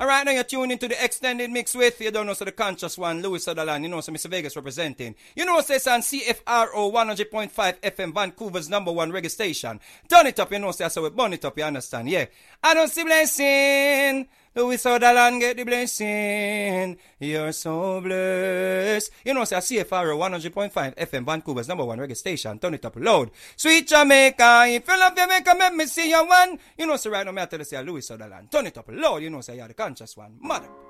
All right, now you're tuning into the extended mix with, you don't know, so the conscious one, Louis Sutherland, you know, so Mr. Vegas representing. You know, so it's on CFRO 100.5 FM, Vancouver's #1 reggae station. Turn it up, you know, so we burn it up, you understand, yeah. I don't see blessing. Louis Sutherland get the blessing. You're so blessed. You know, say CFRO 100.5 FM, Vancouver's #1 reggae station. Turn it up loud. Sweet Jamaica, if you love Jamaica, let me see you one. You know, so right now, I tell you, say Louis Sutherland. Turn it up loud. You know, say you're the conscious one. Mother.